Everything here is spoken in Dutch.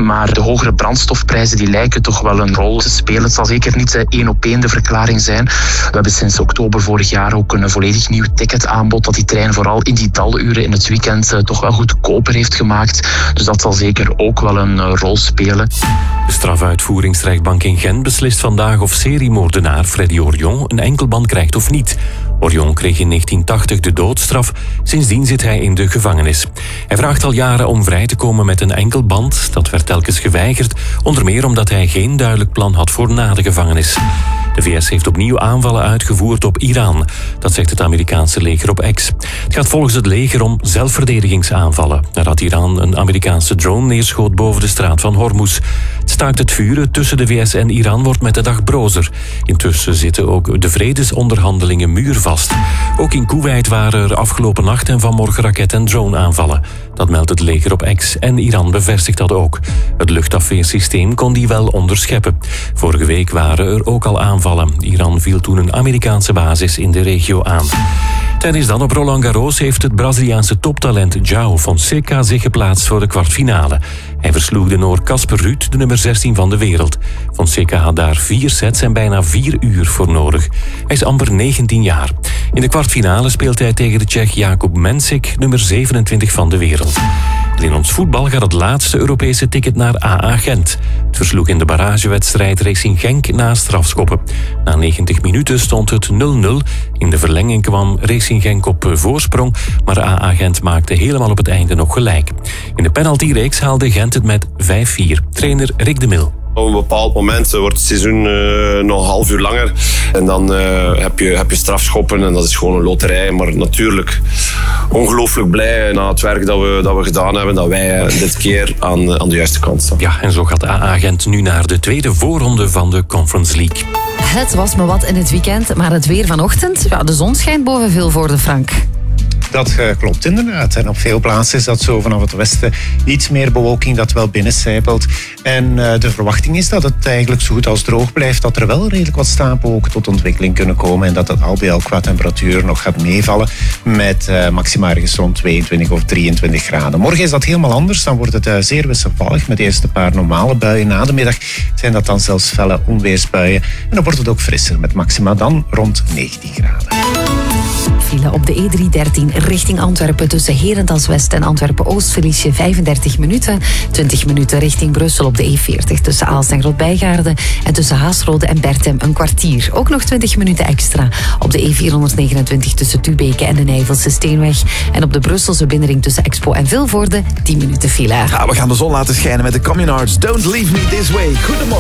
Maar de hogere brandstofprijzen die lijken toch wel een rol te spelen. Het zal zeker niet 1 op 1 de verklaring zijn. We hebben sinds oktober vorig jaar ook een volledig nieuw ticketaanbod dat die trein vooral in die daluren in het weekend toch wel goedkoper heeft gemaakt. Dus dat zal zeker ook wel een rol spelen. De strafuitvoeringsrechtbank in Gent beslist vandaag of seriemoordenaar Freddy Orion een enkelband krijgt of niet. Orion kreeg in 1980 de doodstraf. Sindsdien zit hij in de gevangenis. Hij vraagt al jaren om vrij te komen met een enkelband. Dat werd telkens geweigerd, onder meer omdat hij geen duidelijk plan had voor na de gevangenis. De VS heeft opnieuw aanvallen uitgevoerd op Iran. Dat zegt het Amerikaanse leger op X. Het gaat volgens het leger om zelfverdedigingsaanvallen, nadat Iran een Amerikaanse drone neerschoot boven de straat van Hormuz. Het staakt het vuren tussen de VS en Iran wordt met de dag brozer. Intussen zitten ook de vredesonderhandelingen muurvast. Ook in Koeweit waren er afgelopen nacht en vanmorgen raket- en droneaanvallen. Dat meldt het leger op X en Iran bevestigt dat ook. Het luchtafweersysteem kon die wel onderscheppen. Vorige week waren er ook al aanvallen. Iran viel toen een Amerikaanse basis in de regio aan. Tennis dan. Op Roland Garros heeft het Braziliaanse toptalent João Fonseca zich geplaatst voor de kwartfinale. Hij versloeg de Noor Casper Ruud, de nummer 16 van de wereld. Fonseca had daar 4 sets en bijna 4 uur voor nodig. Hij is amper 19 jaar. In de kwartfinale speelt hij tegen de Tsjech Jakub Mensik, nummer 27 van de wereld. In ons voetbal gaat het laatste Europese ticket naar AA Gent. Het versloeg in de barragewedstrijd Racing Genk na strafschoppen. Na 90 minuten stond het 0-0. In de verlenging kwam Racing Genk op voorsprong, maar AA Gent maakte helemaal op het einde nog gelijk. In de penaltyreeks haalde Gent het met 5-4. Trainer Rick de Mil. Op een bepaald moment wordt het seizoen nog een half uur langer. En dan heb je strafschoppen en dat is gewoon een loterij. Maar natuurlijk ongelooflijk blij na het werk dat we gedaan hebben, dat wij dit keer aan de juiste kant staan. Ja, en zo gaat AA Gent nu naar de tweede voorronde van de Conference League. Het was me wat in het weekend, maar het weer vanochtend, ja, de zon schijnt boven Vilvoorde, Frank. Dat klopt inderdaad. En op veel plaatsen is dat zo vanaf het westen iets meer bewolking dat wel binnencijpelt. En de verwachting is dat het eigenlijk zo goed als droog blijft. Dat er wel redelijk wat stapelwolken tot ontwikkeling kunnen komen. En dat het al bij al qua temperatuur nog gaat meevallen. Met maximaal ergens rond 22 of 23 graden. Morgen is dat helemaal anders. Dan wordt het zeer wisselvallig met eerst een paar normale buien. Na de middag zijn dat dan zelfs felle onweersbuien. En dan wordt het ook frisser met maxima dan rond 19 graden. File op de E313 richting Antwerpen tussen Herentals-West en Antwerpen-Oost verlies je 35 minuten. 20 minuten richting Brussel op de E40 tussen Aalst en Grootbijgaarden. En tussen Haasrode en Bertem een kwartier. Ook nog 20 minuten extra op de E429 tussen Tubeke en de Nijvelse Steenweg. En op de Brusselse binnenring tussen Expo en Vilvoorde 10 minuten file. Ja, we gaan de zon laten schijnen met de Communards. Don't leave me this way. Goedemorgen.